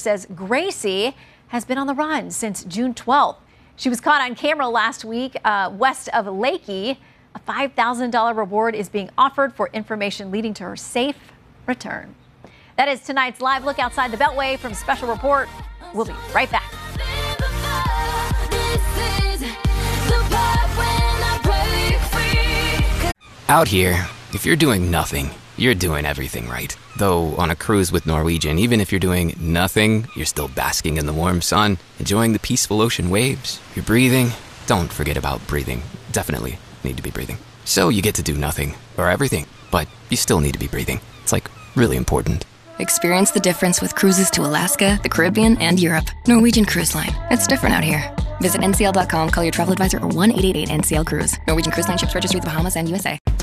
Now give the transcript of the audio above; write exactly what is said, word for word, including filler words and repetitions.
says Gracie has been on the run since June twelfth. She was caught on camera last week uh, west of Lakey. A five thousand dollars reward is being offered for information leading to her safe return. That is tonight's live look outside the Beltway from Special Report. We'll be right back. Out here, if you're doing nothing, you're doing everything right. Though on a cruise with Norwegian, even if you're doing nothing, you're still basking in the warm sun, enjoying the peaceful ocean waves. You're breathing. Don't forget about breathing. Definitely need to be breathing. So you get to do nothing, or everything, but you still need to be breathing. It's like really important. Experience the difference with cruises to Alaska, the Caribbean, and Europe. Norwegian Cruise Line. It's different out here. Visit N C L dot com, call your travel advisor, or one eight eight eight N C L Cruise. Norwegian Cruise Line ships registry the Bahamas and U S A.